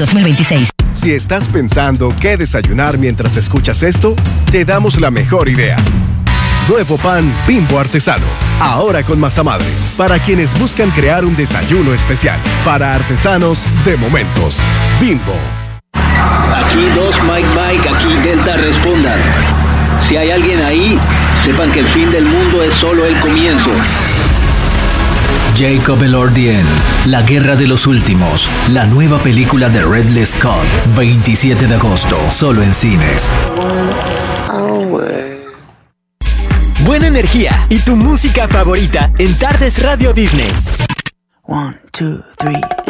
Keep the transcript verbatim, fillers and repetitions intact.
dos mil veintiséis. Si estás pensando qué desayunar mientras escuchas esto, te damos la mejor idea. Nuevo pan Bimbo Artesano, ahora con masa madre, para quienes buscan crear un desayuno especial. Para artesanos de momentos. Bimbo. Aquí dos Mike Mike, aquí Delta, respondan. Si hay alguien ahí, sepan que el fin del mundo es solo el comienzo. Jacob Elordian, La Guerra de los Últimos, la nueva película de Ridley Scott, veintisiete de agosto, solo en cines. Buena energía y tu música favorita en Tardes Radio Disney. One, two, three.